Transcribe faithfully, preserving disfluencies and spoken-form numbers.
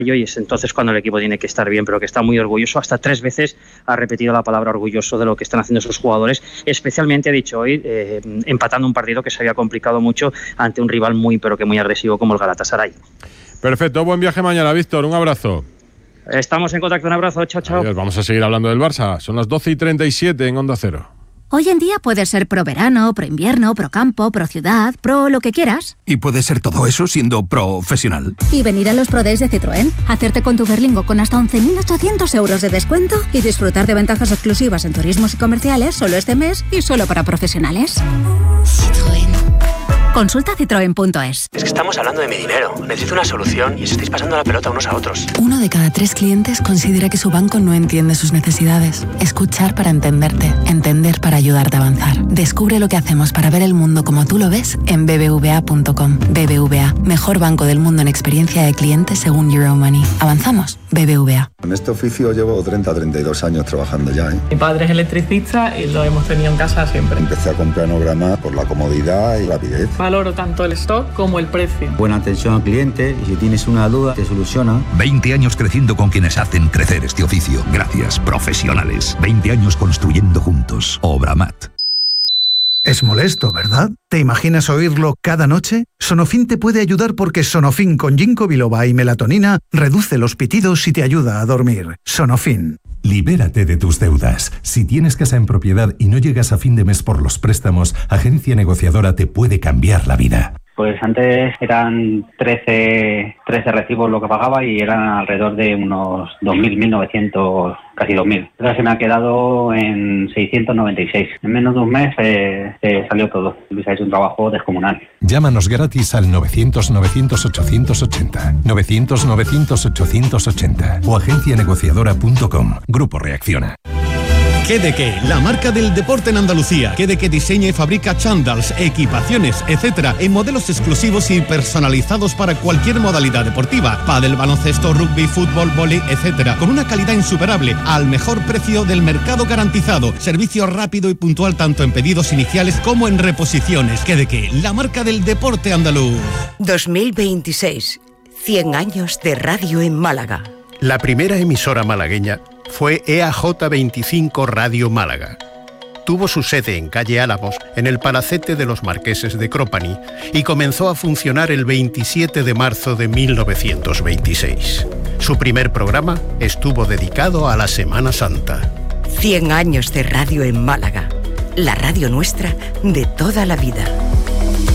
Y es entonces cuando el equipo tiene que estar bien, pero que está muy orgulloso. Hasta tres veces ha repetido la palabra orgulloso de lo que están haciendo sus jugadores, especialmente, ha dicho hoy, eh, empatando un partido que se había complicado mucho ante un rival muy, pero que muy agresivo como el Galatasaray. Perfecto, buen viaje mañana, Víctor, un abrazo. Estamos en contacto, un abrazo, chao, chao. Adiós, vamos a seguir hablando del Barça, son las doce y treinta y siete en Onda Cero. Hoy en día puedes ser pro verano, pro invierno, pro campo, pro ciudad, pro lo que quieras. Y puedes ser todo eso siendo profesional. Y venir a los Pro Days de Citroën, hacerte con tu Berlingo con hasta once mil ochocientos euros de descuento y disfrutar de ventajas exclusivas en turismos y comerciales solo este mes y solo para profesionales. Citroën. Consulta citroen punto es. Es que estamos hablando de mi dinero. Necesito una solución y os estáis pasando la pelota unos a otros. Uno de cada tres clientes considera que su banco no entiende sus necesidades. Escuchar para entenderte. Entender para ayudarte a avanzar. Descubre lo que hacemos para ver el mundo como tú lo ves en b b v a punto com. B B V A, mejor banco del mundo en experiencia de clientes según Euromoney. ¿Avanzamos? B B V A. En este oficio llevo treinta a treinta y dos años trabajando ya, ¿eh? Mi padre es electricista y lo hemos tenido en casa siempre. Empecé a comprar Nograma por la comodidad y rapidez. Valoro tanto el stock como el precio. Buena atención al cliente y si tienes una duda te soluciona. veinte años creciendo con quienes hacen crecer este oficio. Gracias, profesionales. veinte años construyendo juntos. Obramat. Es molesto, ¿verdad? ¿Te imaginas oírlo cada noche? Sonofin te puede ayudar porque Sonofin con ginkgo biloba y melatonina reduce los pitidos y te ayuda a dormir. Sonofin. Libérate de tus deudas. Si tienes casa en propiedad y no llegas a fin de mes por los préstamos, Agencia Negociadora te puede cambiar la vida. Pues antes eran trece, trece recibos lo que pagaba y eran alrededor de unos dos mil, mil novecientos, casi dos mil. Ahora se me ha quedado en seiscientos noventa y seis. En menos de un mes eh, se salió todo. Luis ha hecho un trabajo descomunal. Llámanos gratis al novecientos, novecientos, ochocientos ochenta. novecientos, novecientos, ochocientos ochenta o agencia negociadora punto com. Grupo Reacciona. ¿Qué de qué? La marca del deporte en Andalucía. ¿Qué de qué diseña y fabrica chándals, equipaciones, etcétera, en modelos exclusivos y personalizados para cualquier modalidad deportiva? Pádel, baloncesto, rugby, fútbol, vóley, etcétera, con una calidad insuperable, al mejor precio del mercado garantizado. Servicio rápido y puntual tanto en pedidos iniciales como en reposiciones. ¿Qué de qué? La marca del deporte andaluz. dos mil veintiséis. cien años de radio en Málaga. La primera emisora malagueña fue E A J veinticinco Radio Málaga. Tuvo su sede en calle Álamos, en el palacete de los Marqueses de Cropani, y comenzó a funcionar el veintisiete de marzo de mil novecientos veintiséis. Su primer programa estuvo dedicado a la Semana Santa. cien años de radio en Málaga. La radio nuestra de toda la vida.